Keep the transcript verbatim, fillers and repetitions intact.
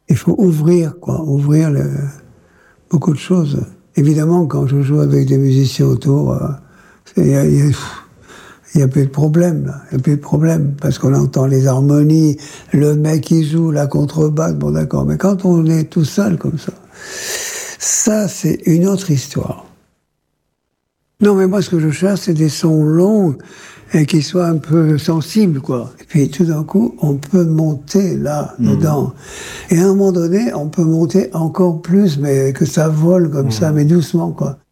il faut ouvrir, quoi, ouvrir le, beaucoup de choses. Évidemment, quand je joue avec des musiciens autour, il y a, y a, y a plus de problème, là. Il n'y a plus de problème, parce qu'on entend les harmonies, le mec qui joue, la contrebasse, bon d'accord, mais quand on est tout seul comme ça, ça c'est une autre histoire. Non, mais moi ce que je cherche, c'est des sons longs et qui soient un peu sensibles, quoi. Et puis tout d'un coup, on peut monter là, mmh. dedans. Et à un moment donné, on peut monter encore plus, mais que ça vole comme mmh. ça, mais doucement, quoi.